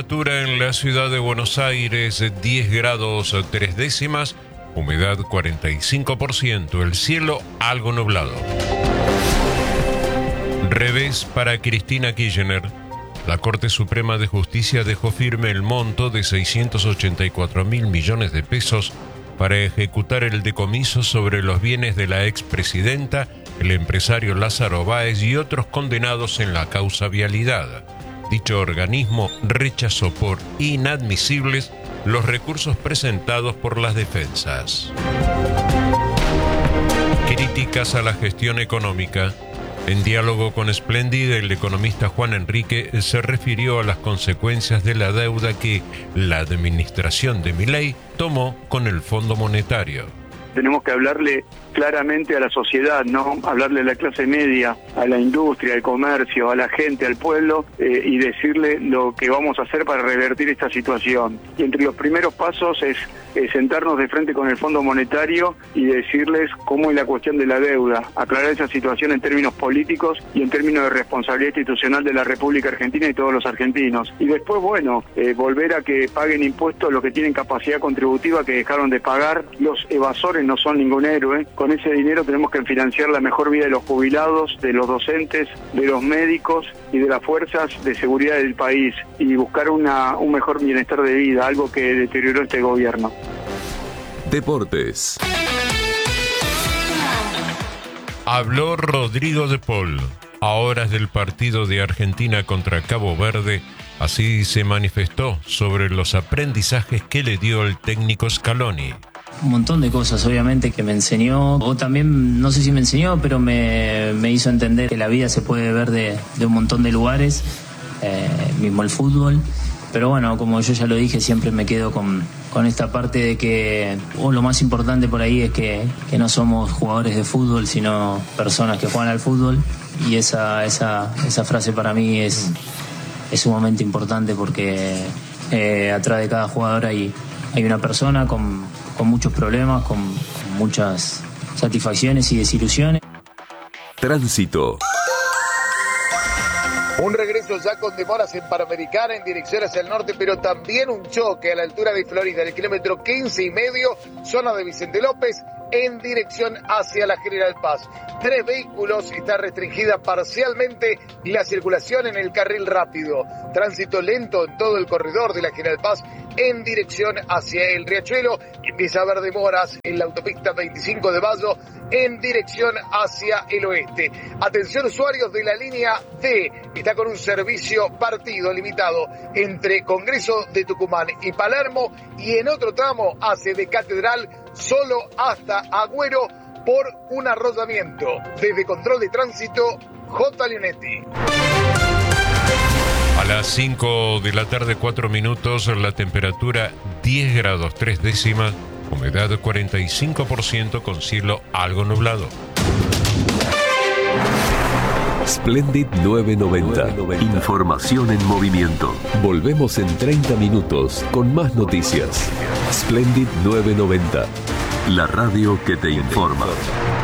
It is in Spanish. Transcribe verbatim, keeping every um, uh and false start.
temperatura en la ciudad de Buenos Aires, diez grados tres décimas, humedad cuarenta y cinco por ciento, el cielo algo nublado. Revés para Cristina Kirchner. La Corte Suprema de Justicia dejó firme el monto de seiscientos ochenta y cuatro mil millones de pesos para ejecutar el decomiso sobre los bienes de la expresidenta, el empresario Lázaro Báez y otros condenados en la causa Vialidad. Dicho organismo rechazó por inadmisibles los recursos presentados por las defensas. Críticas a la gestión económica. En diálogo con Splendid, el economista Juan Enrique se refirió a las consecuencias de la deuda que la administración de Milei tomó con el Fondo Monetario. Tenemos que hablarle claramente a la sociedad, ¿no? Hablarle a la clase media, a la industria, al comercio, a la gente, al pueblo, eh, y decirle lo que vamos a hacer para revertir esta situación. Y entre los primeros pasos es eh, sentarnos de frente con el Fondo Monetario y decirles cómo es la cuestión de la deuda, aclarar esa situación en términos políticos y en términos de responsabilidad institucional de la República Argentina y todos los argentinos. Y después, bueno, eh, volver a que paguen impuestos los que tienen capacidad contributiva que dejaron de pagar. Los evasores no son ningún héroe. Con ese dinero tenemos que financiar la mejor vida de los jubilados, de los docentes, de los médicos y de las fuerzas de seguridad del país y buscar una, un mejor bienestar de vida, algo que deterioró este gobierno. Deportes. Habló Rodrigo de Paul a horas del partido de Argentina contra Cabo Verde. Así se manifestó sobre los aprendizajes que le dio el técnico Scaloni. Un montón de cosas, obviamente, que me enseñó, o también, no sé si me enseñó, pero me, me hizo entender que la vida se puede ver de, de un montón de lugares, eh, mismo el fútbol. Pero bueno, como yo ya lo dije, siempre me quedo con, con esta parte de que oh, lo más importante por ahí es que, que no somos jugadores de fútbol, sino personas que juegan al fútbol. Y esa, esa, esa frase para mí es, es sumamente importante porque eh, atrás de cada jugador hay, hay una persona con... con muchos problemas, con, con muchas satisfacciones y desilusiones. Tránsito. Un regreso ya con demoras en Panamericana en dirección hacia el norte, pero también un choque a la altura de Florida, del kilómetro quince y medio, zona de Vicente López, en dirección hacia la General Paz. Tres vehículos, está restringida parcialmente la circulación en el carril rápido. Tránsito lento en todo el corredor de la General Paz en dirección hacia el Riachuelo. Empieza a haber demoras en la autopista veinticinco de Mayo en dirección hacia el oeste. Atención usuarios de la línea D, está con un servicio partido limitado entre Congreso de Tucumán y Palermo, y en otro tramo hace de Catedral solo hasta Agüero por un arrollamiento. Desde Control de Tránsito, J. Leonetti. A las cinco de la tarde, cuatro minutos, la temperatura diez grados tres décimas, humedad cuarenta y cinco por ciento con cielo algo nublado. Splendid novecientos noventa. Información en movimiento. Volvemos en treinta minutos con más noticias. Splendid novecientos noventa. La radio que te informa.